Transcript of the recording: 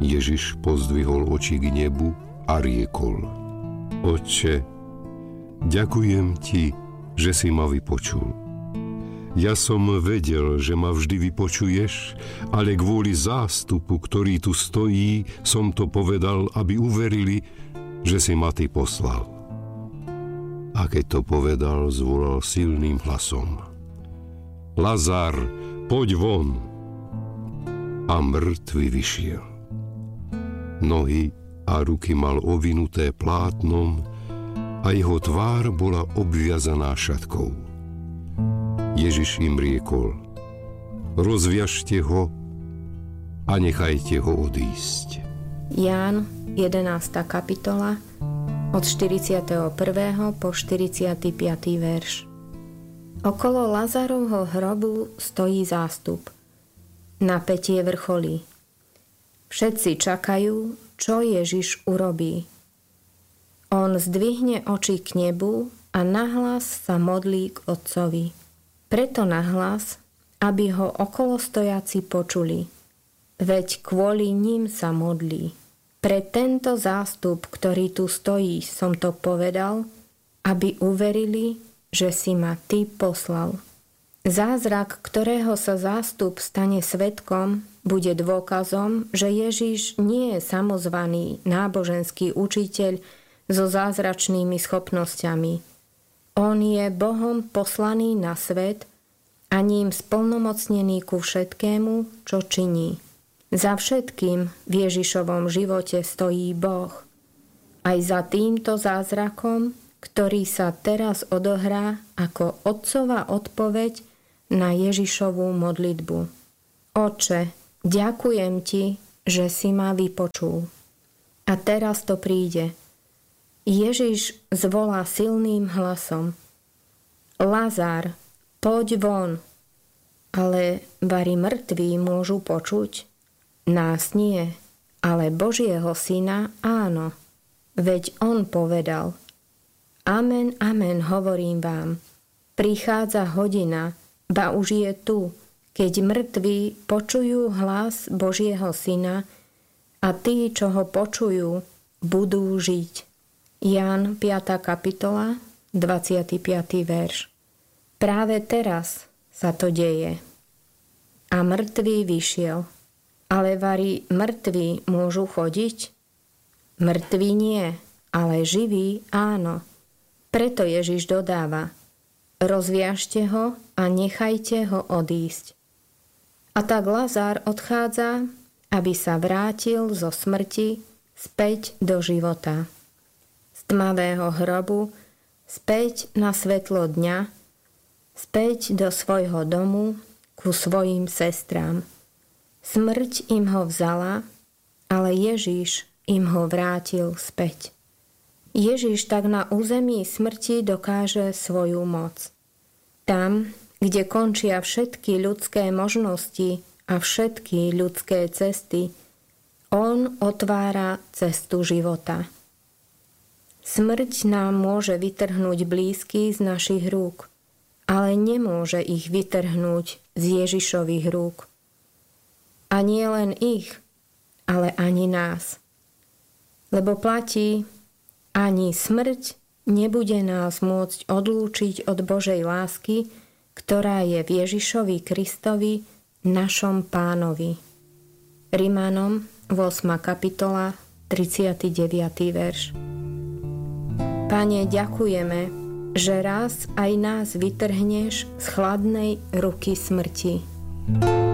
Ježiš pozdvihol oči k nebu a riekol: Otče, ďakujem ti, že si ma vypočul. Ja som vedel, že ma vždy vypočuješ, ale kvôli zástupu, ktorý tu stojí, som to povedal, aby uverili, že si ma ty poslal. A keď to povedal, zvolal silným hlasom: Lazar, poď von! A mŕtvy vyšiel. Nohy a ruky mal ovinuté plátnom a jeho tvár bola obviazaná šatkou. Ježiš im riekol: Rozviažte ho a nechajte ho odísť. Ján, 11. kapitola, od 41. po 45. verš. Okolo Lazarovho hrobu stojí zástup. Napätie vrcholí. Všetci čakajú, čo Ježiš urobí. On zdvihne oči k nebu a nahlas sa modlí k Otcovi. Preto nahlas, aby ho okolostojaci počuli. Veď kvôli ním sa modlí. Pre tento zástup, ktorý tu stojí, som to povedal, aby uverili, že si ma ty poslal. Zázrak, ktorého sa zástup stane svedkom, bude dôkazom, že Ježiš nie je samozvaný náboženský učiteľ so zázračnými schopnosťami. On je Bohom poslaný na svet a ním splnomocnený ku všetkému, čo činí. Za všetkým v Ježišovom živote stojí Boh. Aj za týmto zázrakom, ktorý sa teraz odohrá ako Otcova odpoveď na Ježišovú modlitbu. Oče, ďakujem ti, že si ma vypočul. A teraz to príde. Ježiš zvolá silným hlasom: Lazar, poď von. Ale vari mŕtvi môžu počuť? Nás nie, ale Božieho syna áno. Veď on povedal: Amen, amen, hovorím vám. Prichádza hodina, ba už je tu, keď mŕtvi počujú hlas Božieho syna a tí, čo ho počujú, budú žiť. Ján, 5. kapitola, 25. verš. Práve teraz sa to deje. A mŕtvý vyšiel. Ale vari mŕtvi môžu chodiť? Mŕtvi nie, ale živí áno. Preto Ježiš dodáva: Rozviažte ho a nechajte ho odísť. A tak Lazár odchádza, aby sa vrátil zo smrti späť do života. Z tmavého hrobu späť na svetlo dňa, späť do svojho domu ku svojim sestrám. Smrť im ho vzala, ale Ježiš im ho vrátil späť. Ježiš tak na území smrti dokáže svoju moc. Tam, kde končia všetky ľudské možnosti a všetky ľudské cesty, on otvára cestu života. Smrť nám môže vytrhnúť blízky z našich rúk, ale nemôže ich vytrhnúť z Ježišových rúk. A nie len ich, ale ani nás. Lebo platí: ani smrť nebude nás môcť odlúčiť od Božej lásky, ktorá je v Ježišovi Kristovi, našom Pánovi. Rimanom, 8. kapitola, 39. verš. Pane, ďakujeme, že raz aj nás vytrhneš z chladnej ruky smrti.